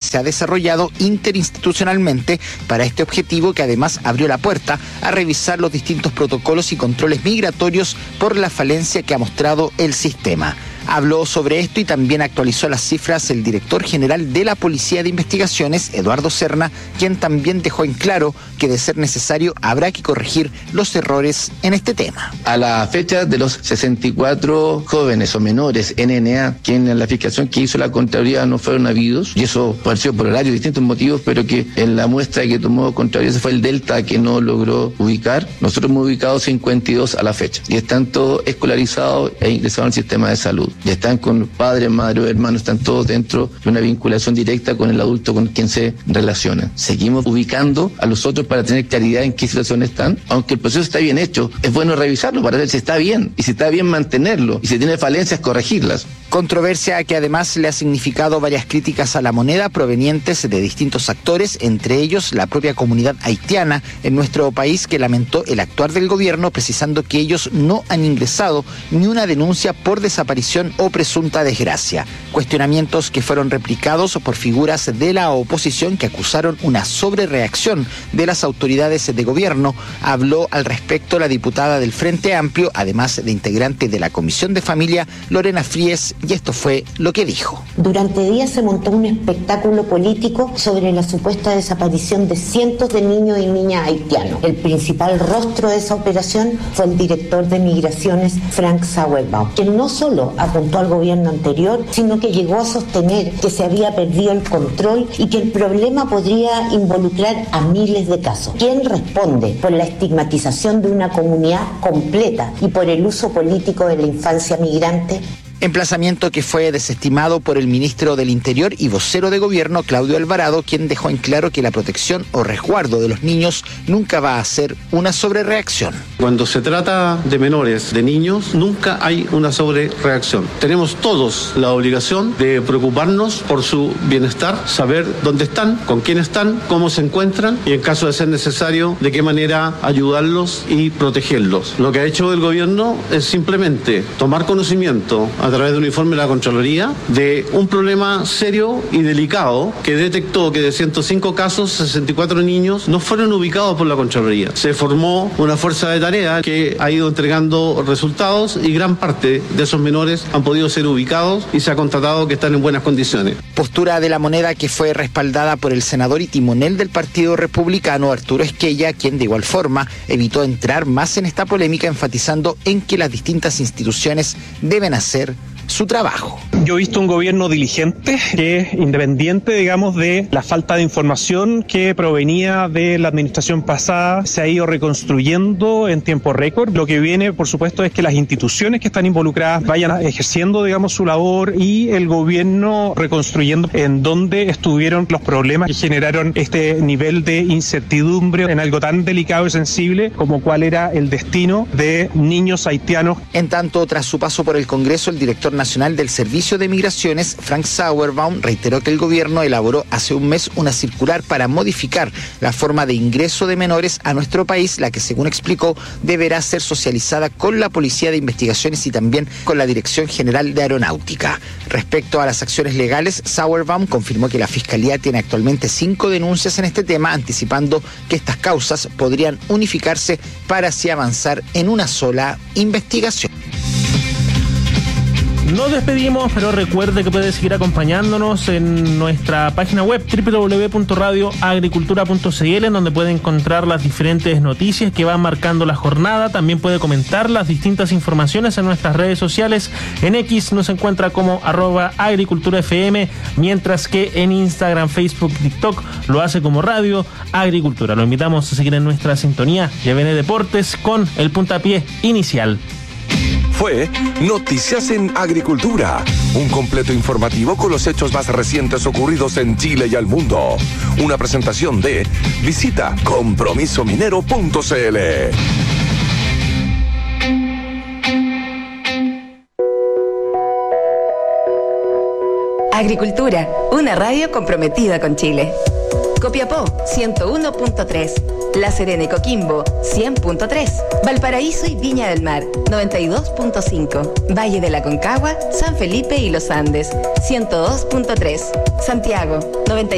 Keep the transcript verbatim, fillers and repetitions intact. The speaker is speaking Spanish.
se ha desarrollado interinstitucionalmente para este objetivo, que además abrió la puerta a revisar los distintos protocolos y controles migratorios por la falencia que ha mostrado el sistema. Habló sobre esto y también actualizó las cifras el director general de la Policía de Investigaciones, Eduardo Serna, quien también dejó en claro que de ser necesario habrá que corregir los errores en este tema. A la fecha de los sesenta y cuatro jóvenes o menores N N A, que en la fiscalización que hizo la Contraloría no fueron habidos, y eso pareció por varios distintos motivos, pero que en la muestra que tomó Contraloría fue el Delta que no logró ubicar. Nosotros hemos ubicado cincuenta y dos a la fecha y están todos escolarizados e ingresados al sistema de salud. Ya están con padres, madres, hermanos, están todos dentro de una vinculación directa con el adulto con quien se relacionan. Seguimos ubicando a los otros para tener claridad en qué situación están. Aunque el proceso está bien hecho, es bueno revisarlo para ver si está bien, y si está bien mantenerlo, y si tiene falencias, corregirlas. Controversia que además le ha significado varias críticas a la moneda provenientes de distintos actores, entre ellos la propia comunidad haitiana en nuestro país, que lamentó el actuar del gobierno, precisando que ellos no han ingresado ni una denuncia por desaparición o presunta desgracia. Cuestionamientos que fueron replicados por figuras de la oposición que acusaron una sobrereacción de las autoridades de gobierno. Habló al respecto la diputada del Frente Amplio, además de integrante de la Comisión de Familia, Lorena Fries, y esto fue lo que dijo. Durante días se montó un espectáculo político sobre la supuesta desaparición de cientos de niños y niñas haitianos. El principal rostro de esa operación fue el director de Migraciones, Frank Sauerbaum, quien no solo apuntó al gobierno anterior, sino que llegó a sostener que se había perdido el control y que el problema podría involucrar a miles de casos. ¿Quién responde por la estigmatización de una comunidad completa y por el uso político de la infancia migrante? Emplazamiento que fue desestimado por el ministro del Interior y vocero de gobierno, Claudio Alvarado, quien dejó en claro que la protección o resguardo de los niños nunca va a ser una sobrereacción. Cuando se trata de menores, de niños, nunca hay una sobrereacción. Tenemos todos la obligación de preocuparnos por su bienestar, saber dónde están, con quién están, cómo se encuentran y, en caso de ser necesario, de qué manera ayudarlos y protegerlos. Lo que ha hecho el gobierno es simplemente tomar conocimiento a través de un informe de la Contraloría de un problema serio y delicado que detectó que de ciento cinco casos, sesenta y cuatro niños no fueron ubicados por la Contraloría. Se formó una fuerza de tarea que ha ido entregando resultados y gran parte de esos menores han podido ser ubicados y se ha constatado que están en buenas condiciones. Postura de la moneda que fue respaldada por el senador y timonel del Partido Republicano, Arturo Esquella, quien de igual forma evitó entrar más en esta polémica, enfatizando en que las distintas instituciones deben hacer su trabajo. Yo he visto un gobierno diligente, que es independiente, digamos, de la falta de información que provenía de la administración pasada, se ha ido reconstruyendo en tiempo récord. Lo que viene, por supuesto, es que las instituciones que están involucradas vayan ejerciendo, digamos, su labor, y el gobierno reconstruyendo en donde estuvieron los problemas que generaron este nivel de incertidumbre en algo tan delicado y sensible como cuál era el destino de niños haitianos. En tanto, tras su paso por el Congreso, el director nacional del Servicio de Migraciones, Frank Sauerbaum, reiteró que el gobierno elaboró hace un mes una circular para modificar la forma de ingreso de menores a nuestro país, la que, según explicó, deberá ser socializada con la Policía de Investigaciones y también con la Dirección General de Aeronáutica. Respecto a las acciones legales, Sauerbaum confirmó que la Fiscalía tiene actualmente cinco denuncias en este tema, anticipando que estas causas podrían unificarse para así avanzar en una sola investigación. Nos despedimos, pero recuerde que puede seguir acompañándonos en nuestra página web doble u doble u doble u punto radio agricultura punto c l, en donde puede encontrar las diferentes noticias que van marcando la jornada. También puede comentar las distintas informaciones en nuestras redes sociales. En X nos encuentra como arroba agriculturafm, mientras que en Instagram, Facebook, TikTok lo hace como Radio Agricultura. Lo invitamos a seguir en nuestra sintonía. Ya viene Deportes con el puntapié inicial. Fue Noticias en Agricultura, un completo informativo con los hechos más recientes ocurridos en Chile y al mundo. Una presentación de Visita compromiso minero punto c l. Agricultura, una radio comprometida con Chile. Copiapó, ciento uno punto tres. La Serena y Coquimbo, cien punto tres. Valparaíso y Viña del Mar, noventa y dos punto cinco. Valle de la Concagua, San Felipe y Los Andes, ciento dos punto tres. Santiago, noventa y